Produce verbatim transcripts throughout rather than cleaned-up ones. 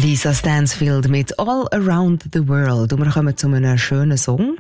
Lisa Stansfield mit All Around the World. Und wir kommen zu einem schönen Song.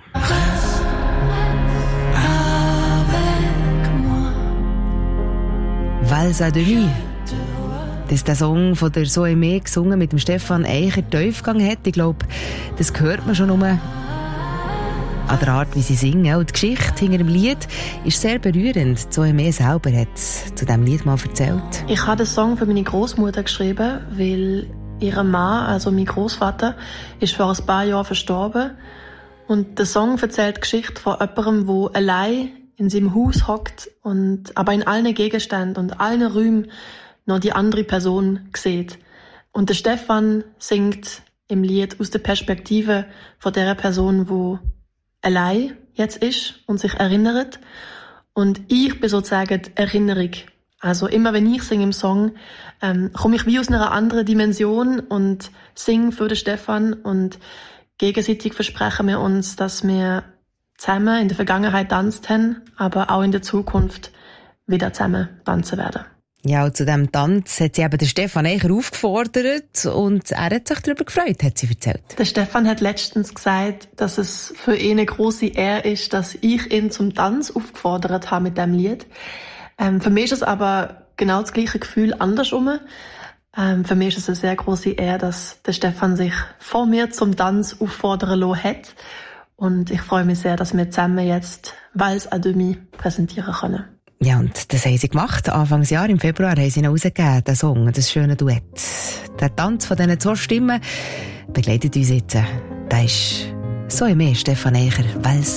Vals à demi. Das ist der Song von der So Aimé gesungen mit dem Stefan Eicher Tiefgang hat. Ich glaube, das hört man schon nur an der Art, wie sie singen. Und die Geschichte hinter dem Lied ist sehr berührend. So Aimé selber hat zu diesem Lied mal erzählt. Ich habe den Song für meine Großmutter geschrieben, weil ihr Mann, also mein Großvater, ist vor ein paar Jahren verstorben. Und der Song erzählt die Geschichte von jemandem, der allein in seinem Haus hockt und aber in allen Gegenständen und allen Räumen noch die andere Person sieht. Und der Stefan singt im Lied aus der Perspektive von der Person, die allein jetzt ist und sich erinnert. Und ich bin sozusagen die Erinnerung. Also immer wenn ich singe im Song, ähm, komme ich wie aus einer anderen Dimension und singe für den Stefan. Und gegenseitig versprechen wir uns, dass wir zusammen in der Vergangenheit tanzt haben, aber auch in der Zukunft wieder zusammen tanzen werden. Ja, und zu diesem Tanz hat sie eben den Stefan Eicher aufgefordert und er hat sich darüber gefreut, hat sie erzählt. Der Stefan hat letztens gesagt, dass es für ihn eine grosse Ehre ist, dass ich ihn zum Tanz aufgefordert habe mit diesem Lied. Ähm, für mich ist es aber genau das gleiche Gefühl andersrum. Ähm, für mich ist es eine sehr grosse Ehre, dass der Stefan sich vor mir zum Tanz auffordern lassen hat. Und ich freue mich sehr, dass wir zusammen jetzt Vals à demi präsentieren können. Ja, und das haben sie gemacht. Anfangsjahr im Februar haben sie ihn rausgegeben, den Song, das schöne Duett. Der Tanz von diesen zwei Stimmen begleitet uns jetzt. Da ist So Aimé, Stefan Eicher, Vals